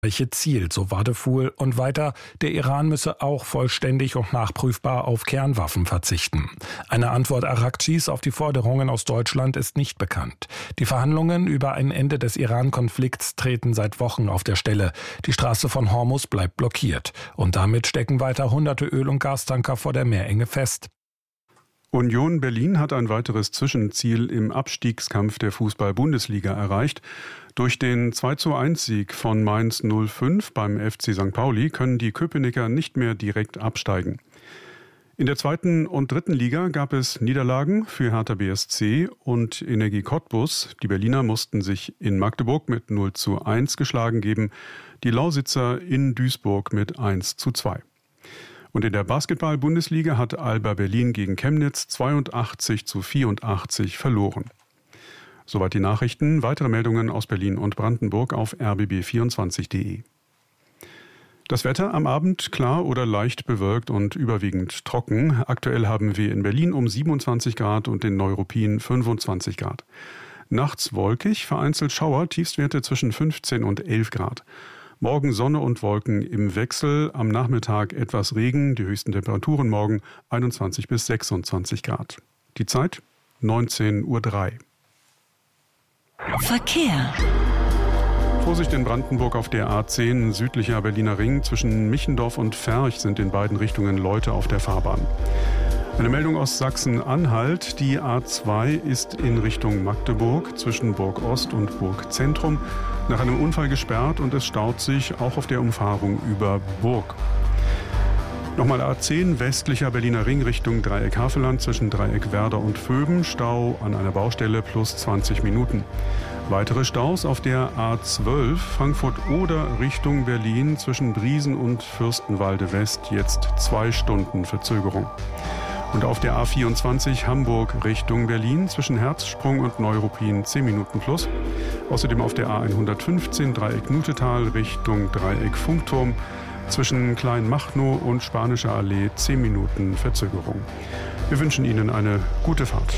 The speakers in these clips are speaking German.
Ziel, so Wadefuhl, und weiter, der Iran müsse auch vollständig und nachprüfbar auf Kernwaffen verzichten. Eine Antwort Araghchis auf die Forderungen aus Deutschland ist nicht bekannt. Die Verhandlungen über ein Ende des Iran-Konflikts treten seit Wochen auf der Stelle. Die Straße von Hormuz bleibt blockiert. Und damit stecken weiter hunderte Öl- und Gastanker vor der Meerenge fest. Union Berlin hat ein weiteres Zwischenziel im Abstiegskampf der Fußball-Bundesliga erreicht. Durch den 2:1-Sieg von Mainz 05 beim FC St. Pauli können die Köpenicker nicht mehr direkt absteigen. In der 2. und 3. Liga gab es Niederlagen für Hertha BSC und Energie Cottbus. Die Berliner mussten sich in Magdeburg mit 0:1 geschlagen geben, die Lausitzer in Duisburg mit 1:2. Und in der Basketball-Bundesliga hat Alba Berlin gegen Chemnitz 82:84 verloren. Soweit die Nachrichten. Weitere Meldungen aus Berlin und Brandenburg auf rbb24.de. Das Wetter am Abend klar oder leicht bewölkt und überwiegend trocken. Aktuell haben wir in Berlin um 27 Grad und in Neuruppin 25 Grad. Nachts wolkig, vereinzelt Schauer, Tiefstwerte zwischen 15 und 11 Grad. Morgen Sonne und Wolken im Wechsel, am Nachmittag etwas Regen, die höchsten Temperaturen morgen 21 bis 26 Grad. Die Zeit 19:03 Uhr. Verkehr. Vorsicht in Brandenburg auf der A10, südlicher Berliner Ring. Zwischen Michendorf und Ferch sind in beiden Richtungen Leute auf der Fahrbahn. Eine Meldung aus Sachsen-Anhalt. Die A2 ist in Richtung Magdeburg zwischen Burg Ost und Burg Zentrum nach einem Unfall gesperrt und es staut sich auch auf der Umfahrung über Burg. Nochmal A10, westlicher Berliner Ring Richtung Dreieck Havelland zwischen Dreieck Werder und Vöben. Stau an einer Baustelle plus 20 Minuten. Weitere Staus auf der A12 Frankfurt-Oder Richtung Berlin zwischen Briesen und Fürstenwalde West. Jetzt 2 Stunden Verzögerung. Und auf der A24 Hamburg Richtung Berlin zwischen Herzsprung und Neuruppin 10 Minuten plus. Außerdem auf der A115 Dreieck Nutetal Richtung Dreieck Funkturm zwischen Kleinmachnow und Spanischer Allee 10 Minuten Verzögerung. Wir wünschen Ihnen eine gute Fahrt.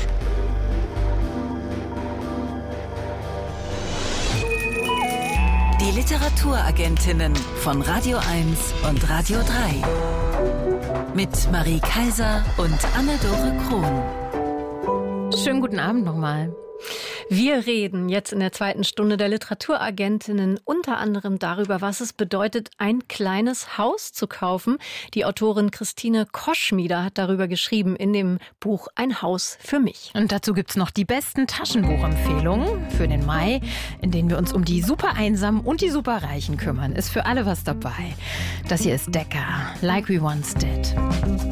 Die Literaturagentinnen von Radio 1 und Radio 3. Mit Marie Kaiser und Anne-Dore Krohn. Schönen guten Abend nochmal. Wir reden jetzt in der 2. Stunde der Literaturagentinnen unter anderem darüber, was es bedeutet, ein kleines Haus zu kaufen. Die Autorin Christine Koschmieder hat darüber geschrieben in dem Buch Ein Haus für mich. Und dazu gibt's noch die besten Taschenbuchempfehlungen für den Mai, in denen wir uns um die Super-Einsamen und die Super-Reichen kümmern. Ist für alle was dabei. Das hier ist Decker, Like We Once Did.